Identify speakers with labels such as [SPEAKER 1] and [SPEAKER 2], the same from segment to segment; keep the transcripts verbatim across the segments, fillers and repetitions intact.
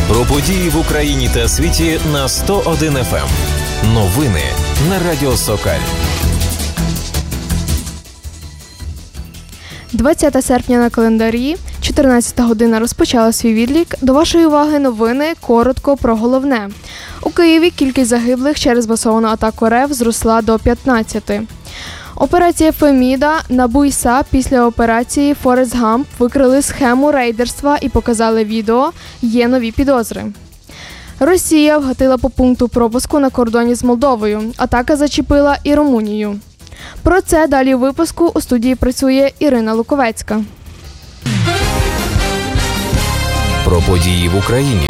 [SPEAKER 1] Про події в Україні та світі на сто один еф ем. Новини на Радіо Сокаль.
[SPEAKER 2] двадцятого серпня на календарі, чотирнадцята година розпочала свій відлік. До вашої уваги новини, коротко про головне. У Києві кількість загиблих через масовану атаку РФ зросла до п'ятнадцяти. Операція Феміда, НАБУ і САП після операції Форест Гамп викрили схему рейдерства і показали відео, є нові підозри. Росія вгатила по пункту пропуску на кордоні з Молдовою. Атака зачепила і Румунію. Про це далі у випуску. У студії працює Ірина Луковецька.
[SPEAKER 1] Про події в Україні.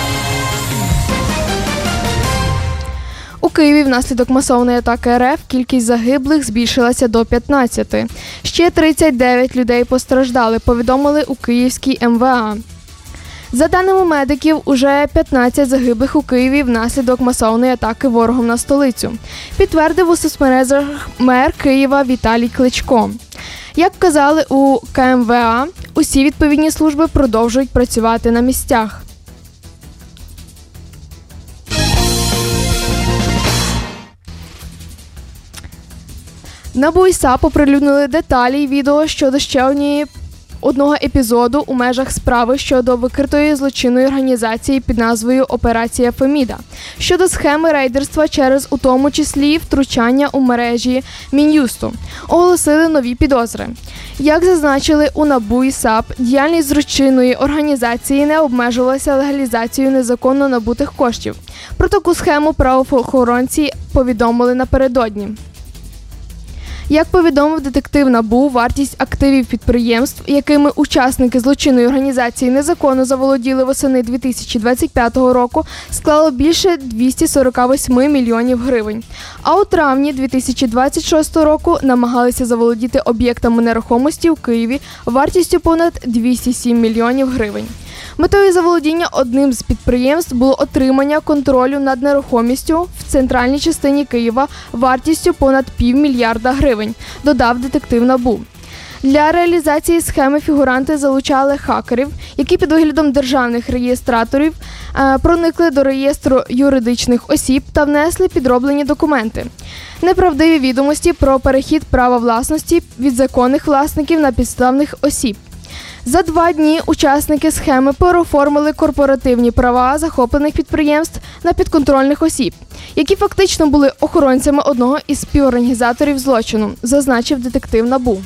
[SPEAKER 2] У Києві внаслідок масованої атаки РФ кількість загиблих збільшилася до п'ятнадцяти. Ще тридцять дев'ять людей постраждали, повідомили у Київській ем ве а. За даними медиків, уже п'ятнадцять загиблих у Києві внаслідок масованої атаки ворогом на столицю. Підтвердив у соцмережах мер Києва Віталій Кличко. Як вказали у ка ем ве а, усі відповідні служби продовжують працювати на місцях. НАБУ і САП оприлюднили деталі відео щодо ще однієї одного епізоду у межах справи щодо викритої злочинної організації під назвою «Операція Феміда» щодо схеми рейдерства через, у тому числі, втручання у мережі Мін'юсту. Оголосили нові підозри. Як зазначили у НАБУ і САП, діяльність злочинної організації не обмежувалася легалізацією незаконно набутих коштів. Про таку схему правоохоронці повідомили напередодні. Як повідомив детектив НАБУ, вартість активів підприємств, якими учасники злочинної організації незаконно заволоділи восени дві тисячі двадцять п'ятого року, склало більше двісті сорок вісім мільйонів гривень. А у травні дві тисячі двадцять шостого року намагалися заволодіти об'єктами нерухомості в Києві вартістю понад двісті сім мільйонів гривень. Метою заволодіння одним з підприємств було отримання контролю над нерухомістю в центральній частині Києва вартістю понад півмільярда гривень, додав детектив НАБУ. Для реалізації схеми фігуранти залучали хакерів, які під виглядом державних реєстраторів е, проникли до реєстру юридичних осіб та внесли підроблені документи. Неправдиві відомості про перехід права власності від законних власників на підставних осіб. За два дні учасники схеми переоформили корпоративні права захоплених підприємств на підконтрольних осіб, які фактично були охоронцями одного із співорганізаторів злочину, зазначив детектив НАБУ.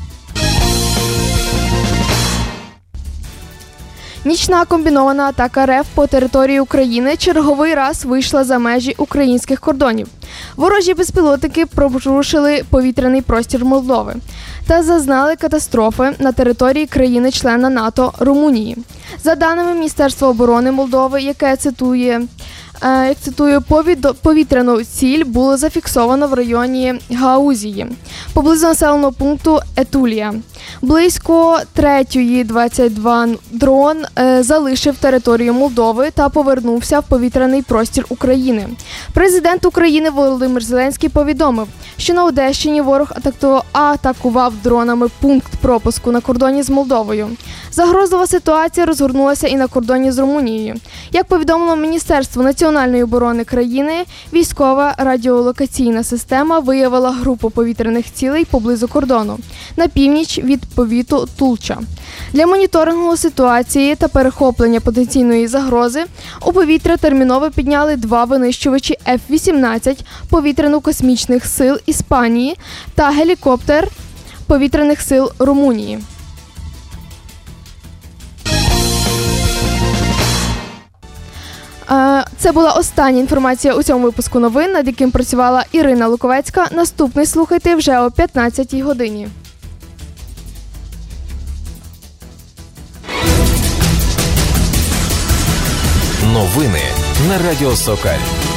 [SPEAKER 2] Нічна комбінована атака РФ по території України черговий раз вийшла за межі українських кордонів. Ворожі безпілотники порушили повітряний простір Молдови та зазнали катастрофи на території країни-члена НАТО Румунії. За даними Міністерства оборони Молдови, яке цитує, як цитую, повітряну ціль було зафіксовано в районі Гаузії, поблизу населеного пункту Етулія. Близько третьої двадцять два дрон е, залишив територію Молдови та повернувся в повітряний простір України. Президент України Володимир Зеленський повідомив, що на Одещині ворог атакував дронами пункт пропуску на кордоні з Молдовою. Загрозлива ситуація розгорнулася і на кордоні з Румунією. Як повідомило Міністерство національної оборони країни, військова радіолокаційна система виявила групу повітряних цілей поблизу кордону, на північ від повіту Тулча. Для моніторингу ситуації та перехоплення потенційної загрози у повітря терміново підняли два винищувачі еф вісімнадцять повітряно-космічних сил Іспанії та гелікоптер повітряних сил Румунії. Це була остання інформація у цьому випуску новин, над яким працювала Ірина Луковецька. Наступний слухайте вже о п'ятнадцятій годині.
[SPEAKER 1] Новини на Радіо Сокаль.